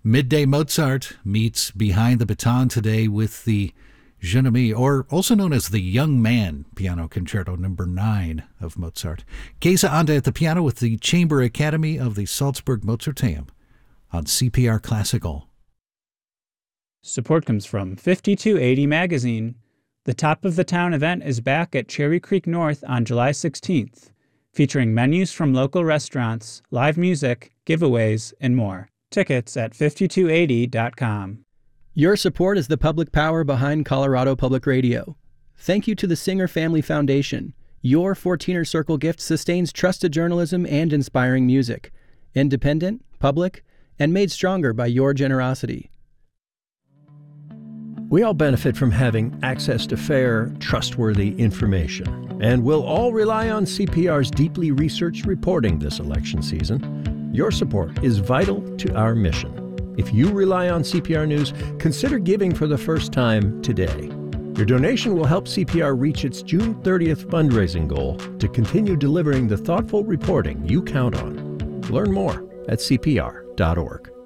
Midday Mozart meets Behind the Baton today with the Jeune Ami, or also known as the Young Man Piano Concerto No. 9 of Mozart. Geza Anda at the piano with the Chamber Academy of the Salzburg Mozarteum on CPR Classical. Support comes from 5280 Magazine. The Top of the Town event is back at Cherry Creek North on July 16th, featuring menus from local restaurants, live music, giveaways, and more. Tickets at 5280.com. Your support is the public power behind Colorado Public Radio. Thank you to the Singer Family Foundation. Your 14er Circle gift sustains trusted journalism and inspiring music. Independent, public, and made stronger by your generosity. We all benefit from having access to fair, trustworthy information, and we'll all rely on CPR's deeply researched reporting this election season. Your support is vital to our mission. If you rely on CPR News, consider giving for the first time today. Your donation will help CPR reach its June 30th fundraising goal to continue delivering the thoughtful reporting you count on. Learn more at cpr.org.